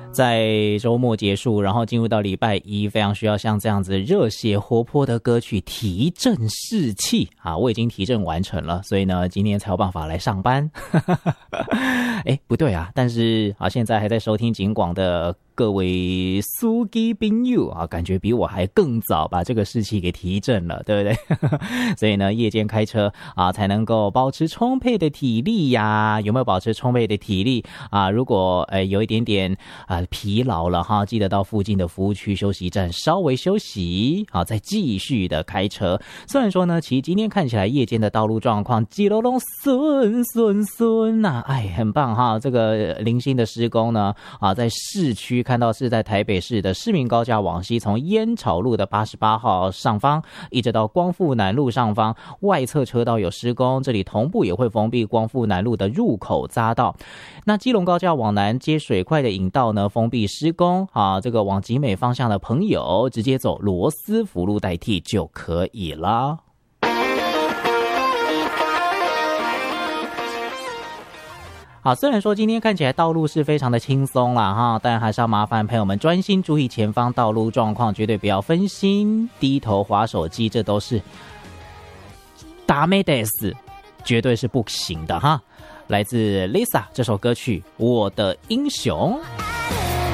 在周末结束，然后进入到礼拜一，非常需要像这样子热血活泼的歌曲提振士气啊！我已经提振完成了，所以呢，今天才有办法来上班。不对啊，但是啊，现在还在收听警广的各位司机朋友啊，感觉比我还更早把这个士气给提振了，对不对？所以呢，夜间开车啊，才能够保持充沛的体力呀。有没有保持充沛的体力啊？如果有一点点疲劳了哈，记得到附近的服务区休息站稍微休息啊，再继续的开车。虽然说呢，其实今天看起来夜间的道路状况一路都顺呐，很棒哈。这个零星的施工呢啊，在市区看到是在台北市的市民高架往西，从烟草路的88号上方一直到光复南路上方外侧车道有施工，这里同步也会封闭光复南路的入口匝道。那基隆高架往南接水块的引道呢封闭施工啊，这个往集美方向的朋友直接走罗斯福路代替就可以了。好，虽然说今天看起来道路是非常的轻松啦哈，但还是要麻烦朋友们专心注意前方道路状况，绝对不要分心低头滑手机，这都是ダメです，绝对是不行的哈。来自 Lisa 这首歌曲《我的英雄》。